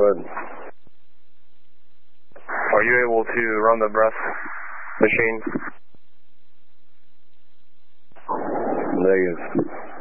ahead. Are you able to run the breath machine? Negative.